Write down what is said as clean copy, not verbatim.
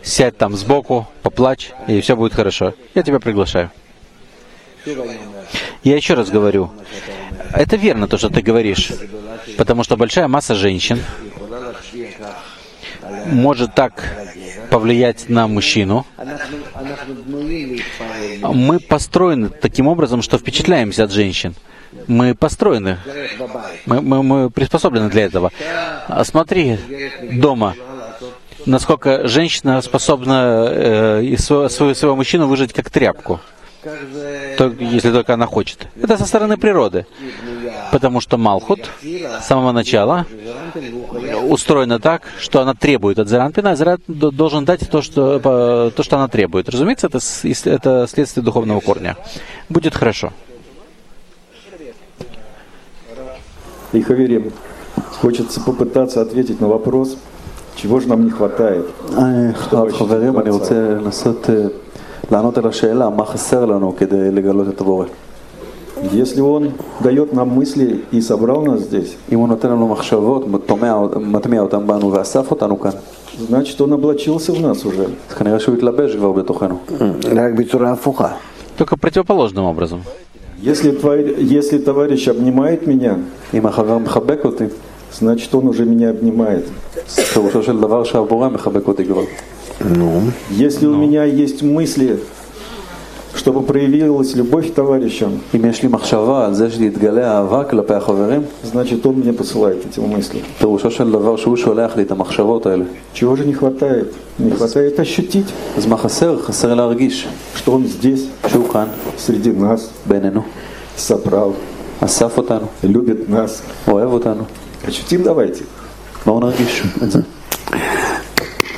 сядь там сбоку, поплачь, и все будет хорошо. Я тебя приглашаю. Я еще раз говорю, это верно то, что ты говоришь, потому что большая масса женщин может так повлиять на мужчину. Мы построены таким образом, что впечатляемся от женщин. Мы построены, мы приспособлены для этого. Смотри дома, насколько женщина способна своего мужчину выжать как тряпку, если только она хочет. Это со стороны природы. Потому что Малхут с самого начала устроена так, что она требует от Зеранпина, а Зеран должен дать то, что она требует. Разумеется, это следствие духовного корня. Будет хорошо. И Хаверим, хочется попытаться ответить на вопрос, чего же нам не хватает. חברים, אני רוצה לנסות לענות על השאלה, מה חסר לנו כדי לגלות את הבורא. Если он дает нам мысли и собрал нас здесь, אם הוא נותן לנו מחשבות, מטמיע אותם בנו ואסף אותנו כאן, значит, он облачился в нас уже. אז כנראה שהוא התלבש כבר בתוכנו. רק בצורה הפוכה. Только противоположным образом. Если товарищ обнимает меня, אם החבר מחבק אותי, значит, он уже меня обнимает. פירושו של דבר שהבורא מחבק אותי כבר. Если у меня есть мысли, чтобы проявилась любовь к товарищам, אם יש לי מחשבה על זה שתתגלה אהבה כלפי החברים, значит, он мне посылает эти мысли. פירושו של דבר שהוא שולח לי את המחשבות האלה. Чего же не хватает? Не хватает ощутить, אז מה חסר? חסר להרגיש что он здесь, שהוא כאן, среди нас, בינינו, собрал, אסף אותנו, любит нас. אוהב אותנו. Ощутим давайте. בואו נרגיש את זה.